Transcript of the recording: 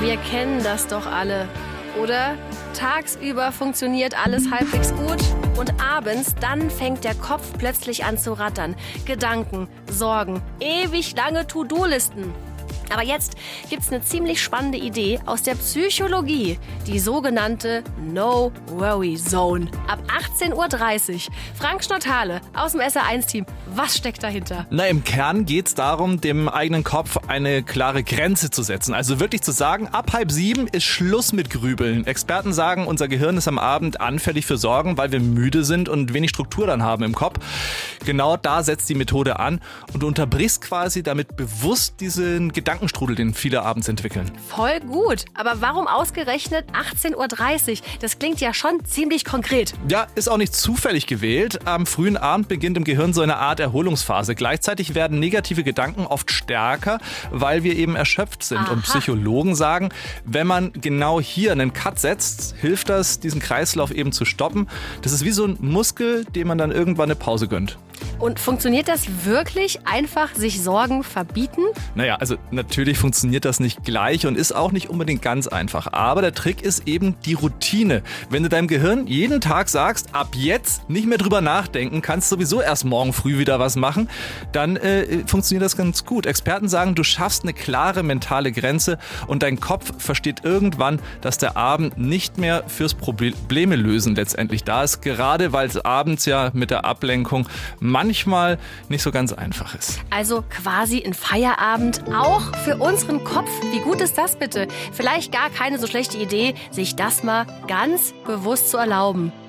Wir kennen das doch alle, oder? Tagsüber funktioniert alles halbwegs gut und abends, dann fängt der Kopf plötzlich an zu rattern. Gedanken, Sorgen, ewig lange To-Do-Listen. Aber jetzt gibt's eine ziemlich spannende Idee aus der Psychologie, die sogenannte No-Worry-Zone. Ab 18:30 Uhr. Frank Schnottale aus dem SR1-Team. Was steckt dahinter? Na, im Kern geht's darum, dem eigenen Kopf eine klare Grenze zu setzen. Also wirklich zu sagen, ab 6:30 ist Schluss mit Grübeln. Experten sagen, unser Gehirn ist am Abend anfällig für Sorgen, weil wir müde sind und wenig Struktur dann haben im Kopf. Genau da setzt die Methode an und du unterbrichst quasi damit bewusst diesen Gedankenstrudel, den viele abends entwickeln. Voll gut. Aber warum ausgerechnet 18:30 Uhr? Das klingt ja schon ziemlich konkret. Ja, ist auch nicht zufällig gewählt. Am frühen Abend beginnt im Gehirn so eine Art Erholungsphase. Gleichzeitig werden negative Gedanken oft stärker, weil wir eben erschöpft sind. Aha. Und Psychologen sagen, wenn man genau hier einen Cut setzt, hilft das, diesen Kreislauf eben zu stoppen. Das ist wie so ein Muskel, dem man dann irgendwann eine Pause gönnt. Und funktioniert das wirklich einfach, sich Sorgen verbieten? Naja, also natürlich funktioniert das nicht gleich und ist auch nicht unbedingt ganz einfach. Aber der Trick ist eben die Routine. Wenn du deinem Gehirn jeden Tag sagst, ab jetzt nicht mehr drüber nachdenken, kannst sowieso erst morgen früh wieder was machen, dann funktioniert das ganz gut. Experten sagen, du schaffst eine klare mentale Grenze und dein Kopf versteht irgendwann, dass der Abend nicht mehr fürs Probleme lösen letztendlich da ist. Gerade weil es abends ja mit der Ablenkung manchmal nicht so ganz einfach ist. Also quasi ein Feierabend auch für unseren Kopf. Wie gut ist das bitte? Vielleicht gar keine so schlechte Idee, sich das mal ganz bewusst zu erlauben.